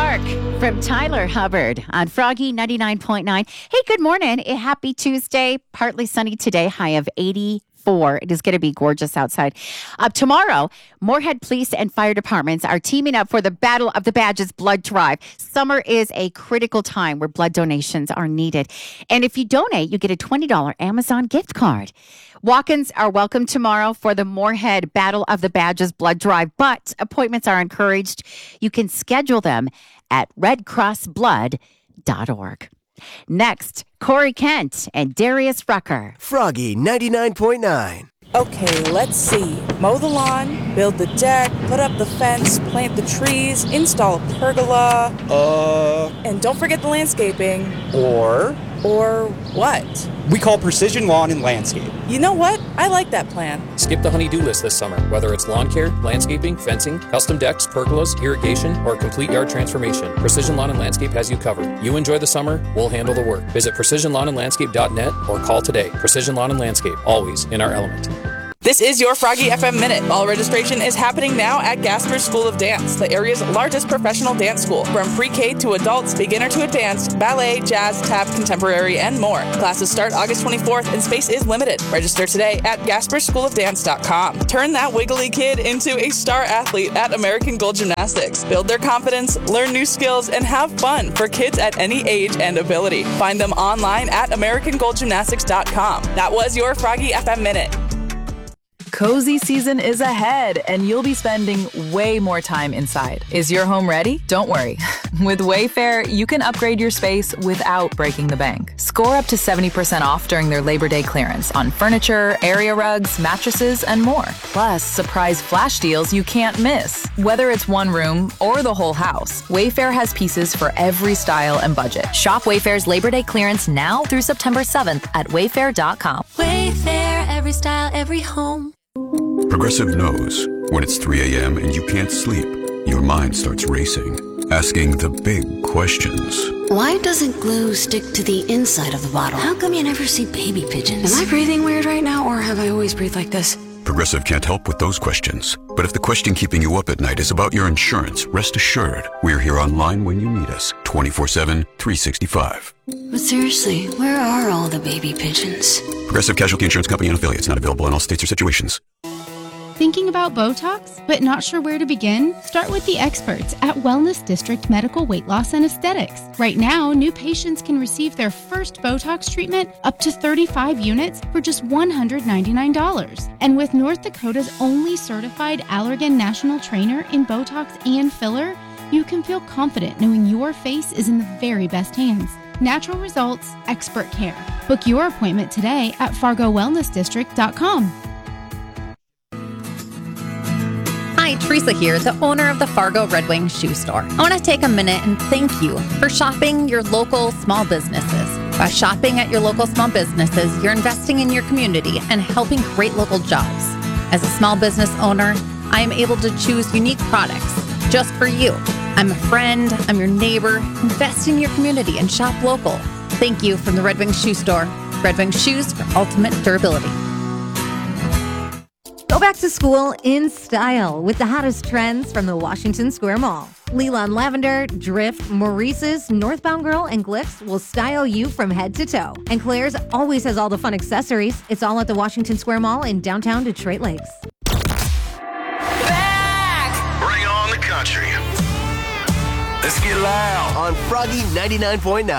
York from Tyler Hubbard on Froggy 99.9. Hey, good morning. A happy Tuesday. Partly sunny today, high of 84. It is going to be gorgeous outside. Tomorrow, Moorhead Police and Fire Departments are teaming up for the Battle of the Badges blood drive. Summer is a critical time where blood donations are needed. And if you donate, you get a $20 Amazon gift card. Walk-ins are welcome tomorrow for the Moorhead Battle of the Badges blood drive, but appointments are encouraged. You can schedule them at redcrossblood.org. Next, Corey Kent and Darius Rucker. Froggy 99.9. Okay, let's see. Mow the lawn, build the deck, put up the fence, plant the trees, install a pergola. And don't forget the landscaping. Or what? We call Precision Lawn and Landscape. You know what? I like that plan. Skip the honey-do list this summer, whether it's lawn care, landscaping, fencing, custom decks, pergolas, irrigation, or complete yard transformation. Precision Lawn and Landscape has you covered. You enjoy the summer, we'll handle the work. Visit precisionlawnandlandscape.net or call today. Precision Lawn and Landscape, always in our element. This is your Froggy FM Minute. All registration is happening now at Gasper School of Dance, the area's largest professional dance school. From pre-K to adults, beginner to advanced, ballet, jazz, tap, contemporary, and more. Classes start August 24th and space is limited. Register today at gasperschoolofdance.com. Turn that wiggly kid into a star athlete at American Gold Gymnastics. Build their confidence, learn new skills, and have fun for kids at any age and ability. Find them online at AmericanGoldGymnastics.com. That was your Froggy FM Minute. Cozy season is ahead, and you'll be spending way more time inside. Is your home ready? Don't worry. With Wayfair, you can upgrade your space without breaking the bank. Score up to 70% off during their Labor Day clearance on furniture, area rugs, mattresses, and more. Plus, surprise flash deals you can't miss. Whether it's one room or the whole house, Wayfair has pieces for every style and budget. Shop Wayfair's Labor Day clearance now through September 7th at wayfair.com. Wayfair, every style, every home. Progressive knows when it's 3 a.m. and you can't sleep, your mind starts racing, asking the big questions. Why doesn't glue stick to the inside of the bottle? How come you never see baby pigeons? Am I breathing weird right now, or have I always breathed like this? Progressive can't help with those questions. But if the question keeping you up at night is about your insurance, rest assured, we're here online when you need us, 24/7, 365. But seriously, where are all the baby pigeons? Progressive Casualty Insurance Company and affiliates, not available in all states or situations. Thinking about Botox, but not sure where to begin? Start with the experts at Wellness District Medical Weight Loss and Aesthetics. Right now, new patients can receive their first Botox treatment up to 35 units for just $199. And with North Dakota's only certified Allergan national trainer in Botox and filler, you can feel confident knowing your face is in the very best hands. Natural results, expert care. Book your appointment today at FargoWellnessDistrict.com. Hi, Teresa here, the owner of the Fargo Red Wing Shoe Store. I want to take a minute and thank you for shopping your local small businesses. By shopping at your local small businesses, you're investing in your community and helping create local jobs. As a small business owner, I am able to choose unique products just for you. I'm a friend, I'm your neighbor. Invest in your community and shop local. Thank you from the Red Wing Shoe Store. Red Wing Shoes for ultimate durability. Go back to school in style with the hottest trends from the Washington Square Mall. Leland Lavender, Drift, Maurice's, Northbound Girl, and Glyphs will style you from head to toe. And Claire's always has all the fun accessories. It's all at the Washington Square Mall in downtown Detroit Lakes. Back! Bring on the country. Let's get loud on Froggy 99.9.